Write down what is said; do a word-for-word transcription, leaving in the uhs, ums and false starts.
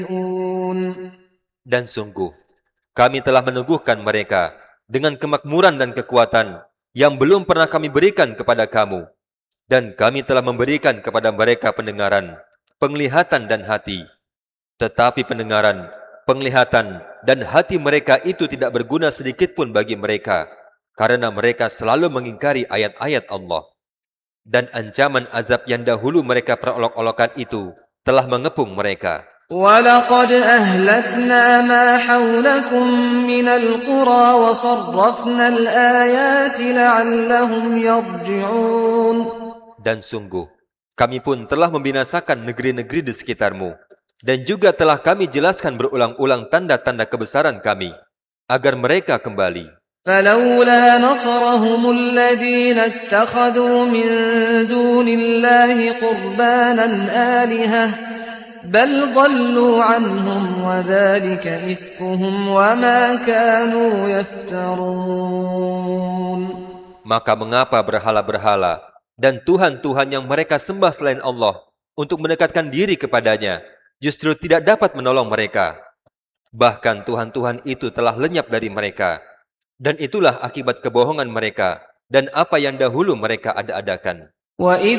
Dan sungguh, kami telah meneguhkan mereka dengan kemakmuran dan kekuatan yang belum pernah kami berikan kepada kamu. Dan kami telah memberikan kepada mereka pendengaran, penglihatan dan hati. Tetapi pendengaran, penglihatan dan hati mereka itu tidak berguna sedikit pun bagi mereka, karena mereka selalu mengingkari ayat-ayat Allah. Dan ancaman azab yang dahulu mereka perolok-olokan itu telah mengepung mereka. وَلَقَدْ أَهْلَكْنَا مَا حَوْلَكُمْ مِنَ الْقُرَى وَصَرَّفْنَا الْآيَاتِ لَعَلَّهُمْ يَرْجِعُونَ. Dan sungguh, kami pun telah membinasakan negeri-negeri di sekitarmu, dan juga telah kami jelaskan berulang-ulang tanda-tanda kebesaran kami, agar mereka kembali. فَلَوْلَا نَصَرَهُمُ الَّذِينَ اتَّخَذُوا مِن دُونِ اللَّهِ قُرْبَانًا آلِهَةً بَلْ ضَلُّوا عَنْهُمْ وَذَلِكَ إِفْكُهُمْ وَمَا كَانُوا يَفْتَرُونَ. Maka mengapa berhala-berhala dan Tuhan-Tuhan yang mereka sembah selain Allah untuk mendekatkan diri kepadanya justru tidak dapat menolong mereka? Bahkan Tuhan-Tuhan itu telah lenyap dari mereka. Dan itulah akibat kebohongan mereka dan apa yang dahulu mereka ada-adakan. وَإِذْ